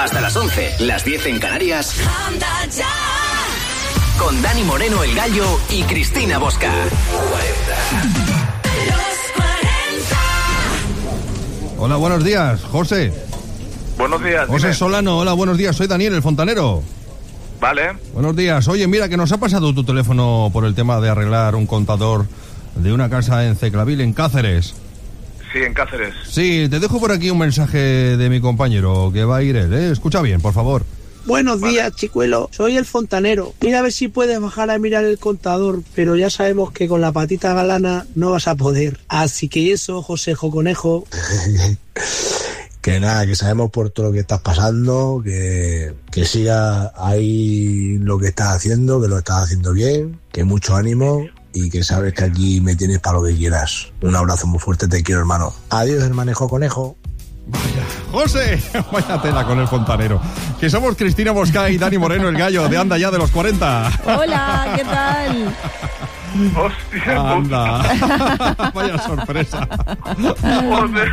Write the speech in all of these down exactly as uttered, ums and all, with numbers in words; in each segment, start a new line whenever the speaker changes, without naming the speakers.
Hasta las once, las diez en Canarias. Con Dani Moreno, el Gallo, y Cristina Bosca.
Hola, buenos días, José.
Buenos días.
José
dime.
Solano, hola, buenos días, soy Daniel, el fontanero.
Vale.
Buenos días. Oye, mira, que nos ha pasado tu teléfono por el tema de arreglar un contador de una casa en Ceclavil, en Cáceres.
Sí, en Cáceres.
Sí, te dejo por aquí un mensaje de mi compañero, que va a ir él, ¿eh? Escucha bien, por favor.
Buenos días, chicuelo. Soy el fontanero. Mira a ver si puedes bajar a mirar el contador, pero ya sabemos que con la patita galana no vas a poder. Así que eso, Josejo Conejo.
Que nada, que sabemos por todo lo que estás pasando, que, que siga ahí lo que estás haciendo, que lo estás haciendo bien, que mucho ánimo y que sabes que aquí me tienes para lo que quieras. Un abrazo muy fuerte, te quiero, hermano. Adiós, hermanejo Conejo.
Vaya, José, vaya tela con el fontanero. Que somos Cristina Bosca y Dani Moreno, el Gallo, de Anda Ya de los cuarenta.
Hola, ¿qué tal?
Hostia,
Anda. Vaya sorpresa.
joder.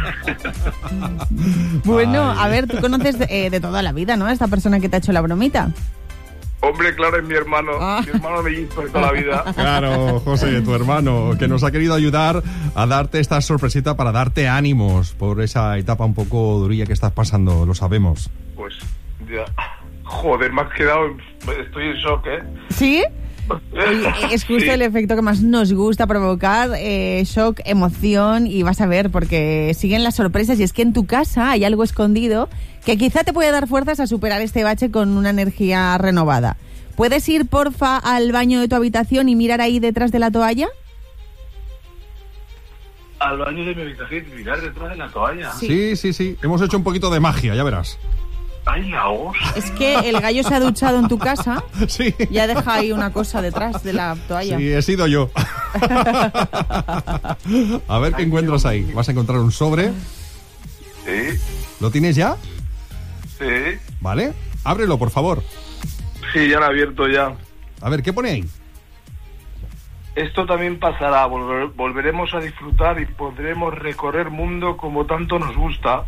Bueno,
Ay.
a ver, tú conoces de, eh, de toda la vida, ¿no? Esta persona que te ha hecho la bromita.
Hombre, claro, es mi hermano.
Ah.
Mi hermano me hizo de toda la vida.
Claro, José, tu hermano, que nos ha querido ayudar a darte esta sorpresita para darte ánimos por esa etapa un poco durilla que estás pasando, lo sabemos.
Pues, ya. Joder, me has quedado. Estoy en shock, ¿eh?
¿Sí? Oye, es justo
Sí.
el efecto que más nos gusta provocar, eh, shock, emoción, y vas a ver, porque siguen las sorpresas, y es que en tu casa hay algo escondido que quizá te puede dar fuerzas a superar este bache con una energía renovada. ¿Puedes ir, porfa, al baño de tu habitación y mirar ahí detrás de la toalla?
Al baño de mi habitación y mirar detrás de la toalla.
Sí.
Sí, sí, sí, hemos hecho un poquito de magia, ya verás.
¡Ay, la hostia!
Es que el Gallo se ha duchado en tu casa
Sí.
y ha dejado ahí una cosa detrás de la toalla.
Sí, he sido yo. A ver qué encuentras ahí. Vas a encontrar un sobre.
Sí,
¿Lo tienes ya?
sí.
¿Vale? Ábrelo, por favor.
Sí, ya lo he abierto ya.
A ver, ¿qué pone ahí?
Esto también pasará. Volver- volveremos a disfrutar y podremos recorrer mundo como tanto nos gusta.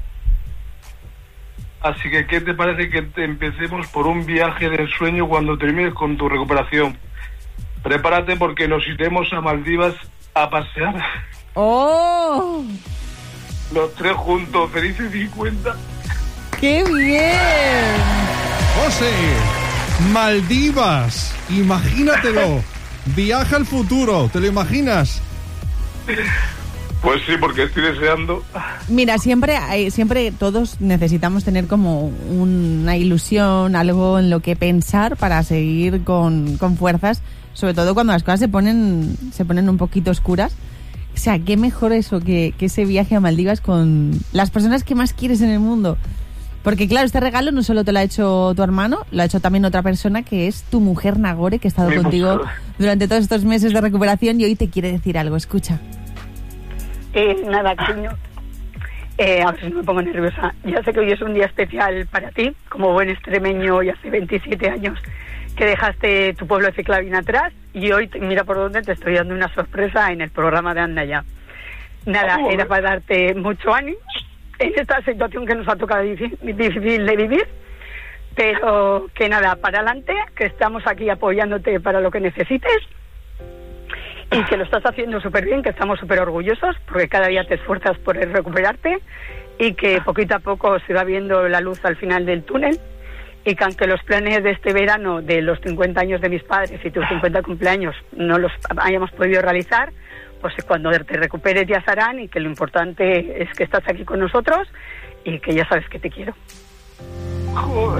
Así que, ¿qué te parece que te empecemos por un viaje de ensueño cuando termines con tu recuperación? Prepárate porque nos iremos a Maldivas a pasear
¡Oh!
los tres juntos, felices cincuenta.
¡Qué bien!
José, Maldivas, imagínatelo. Viaja al futuro, ¿te lo imaginas?
Pues sí, porque estoy deseando.
Mira, siempre hay, siempre todos necesitamos tener como una ilusión, algo en lo que pensar para seguir con, con fuerzas, sobre todo cuando las cosas se ponen se ponen un poquito oscuras. O sea, qué mejor eso que, que ese viaje a Maldivas con las personas que más quieres en el mundo. Porque claro, este regalo no solo te lo ha hecho tu hermano, lo ha hecho también otra persona, que es tu mujer Nagore, que ha estado
Mi
contigo
mujer.
durante todos estos meses de recuperación y hoy te quiere decir algo. Escucha.
Eh, nada, cariño. Eh, a ver si no me pongo nerviosa. Ya sé que hoy es un día especial para ti, como buen extremeño, y hace veintisiete años que dejaste tu pueblo de Ceclavin atrás, y hoy, te- mira por dónde, te estoy dando una sorpresa en el programa de Anda Ya. Nada,
Oh.
era para darte mucho ánimo en esta situación que nos ha tocado difí- difícil de vivir, pero que nada, para adelante, que estamos aquí apoyándote para lo que necesites, y que lo estás haciendo súper bien, que estamos súper orgullosos, porque cada día te esfuerzas por recuperarte, y que poquito a poco se va viendo la luz al final del túnel, y que aunque los planes de este verano, de los cincuenta años de mis padres y tus cincuenta cumpleaños, no los hayamos podido realizar, pues cuando te recuperes ya se harán, y que lo importante es que estás aquí con nosotros y que ya sabes que te quiero.
Joder.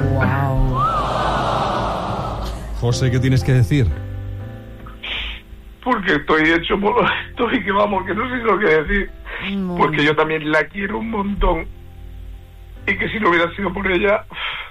José, ¿qué tienes que decir?
Porque estoy hecho por... Estoy que vamos, que no sé lo que decir.
Muy
Porque
bien.
yo también la quiero un montón. Y que si no hubiera sido por ella...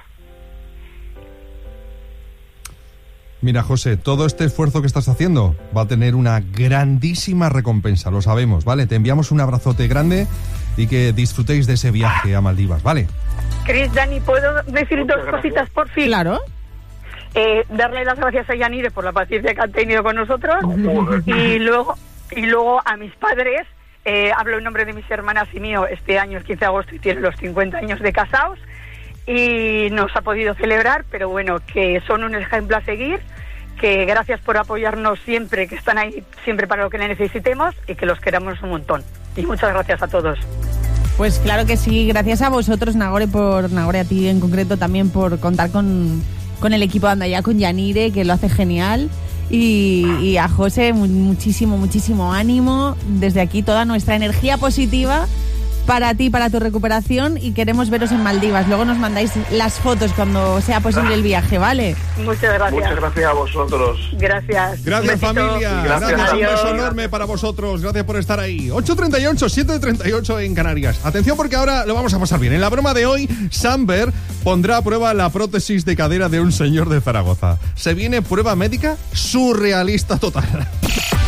Mira, José, todo este esfuerzo que estás haciendo va a tener una grandísima recompensa, lo sabemos, ¿vale? Te enviamos un abrazote grande y que disfrutéis de ese viaje a Maldivas, ¿vale?
Cris, Dani, ¿puedo decir
Muchas
dos
gracias.
cositas por fin?
Claro.
Eh, darle las gracias a Yanire por la paciencia que han tenido con nosotros,
Joder.
y luego y luego a mis padres, eh, hablo en nombre de mis hermanas y mío, este año es quince de agosto y tienen los cincuenta años de casados, y no se ha podido celebrar, pero bueno, que son un ejemplo a seguir, que gracias por apoyarnos siempre, que están ahí siempre para lo que necesitemos y que los queramos un montón. Y muchas gracias a todos.
Pues claro que sí, gracias a vosotros, Nagore, por Nagore, a ti en concreto también por contar con, con el equipo de Andaya, con Yanire, que lo hace genial, y, y a José, muchísimo, muchísimo ánimo. Desde aquí toda nuestra energía positiva para ti, para tu recuperación, y queremos veros en Maldivas. Luego nos mandáis las fotos cuando sea posible el viaje, ¿vale?
Muchas gracias.
Muchas gracias a vosotros.
Gracias.
Gracias, familia.
Gracias.
Gracias. Un beso
Adiós.
enorme para vosotros. Gracias por estar ahí. ocho treinta y ocho, siete treinta y ocho en Canarias. Atención, porque ahora lo vamos a pasar bien. En la broma de hoy, Samber pondrá a prueba la prótesis de cadera de un señor de Zaragoza. Se viene prueba médica surrealista total.